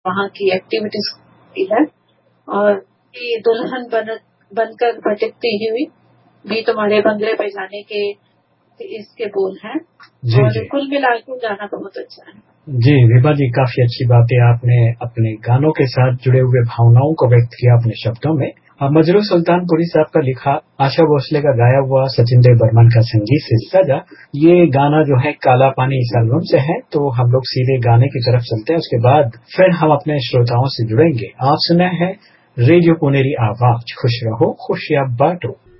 वहाँ की एक्टिविटीज होती है। और ये दुल्हन बनकर भटकती हुई भी तुम्हारे बंगले पे जाने के इसके बोल हैं। और कुल मिला के गाना बहुत अच्छा है। जी विभा जी, काफी अच्छी बातें आपने अपने गानों के साथ जुड़े हुए भावनाओं को व्यक्त किया अपने शब्दों में। मजरू सुल्तानपुरी साहब का लिखा, आशा भोसले का गाया हुआ, सचिन देव बर्मन का संगीत से सजा ये गाना जो है काला पानी इस एल्बम से है। तो हम लोग सीधे गाने की तरफ चलते हैं, उसके बाद फिर हम अपने श्रोताओं से जुड़ेंगे। आप सुना है रेडियो पुनेरी आवाज, खुश रहो खुशियां बांटो।